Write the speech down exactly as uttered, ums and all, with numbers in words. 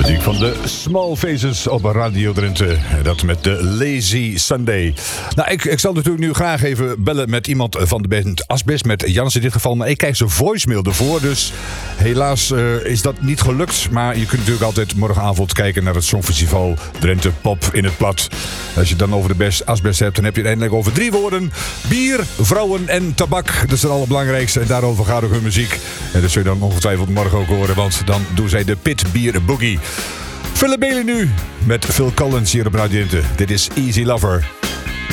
Muziek van de Small Faces op Radio Drenthe. Dat met de Lazy Sunday. Nou, ik, ik zal natuurlijk nu graag even bellen met iemand van de band Asbest. Met Jans in dit geval. Maar ik krijg zijn voicemail ervoor. Dus helaas uh, is dat niet gelukt. Maar je kunt natuurlijk altijd morgenavond kijken naar het Songfestival Drenthe Pop in het Plat. Als je het dan over de best Asbest hebt, dan heb je het eindelijk over drie woorden. Bier, vrouwen en tabak. Dat is het allerbelangrijkste. En daarover gaat ook hun muziek. En dat zul je dan ongetwijfeld morgen ook horen. Want dan doen zij de Pit Bier Boogie. Philip Bailey nu met Phil Collins hier op Radio Drenthe. Dit is Easy Lover.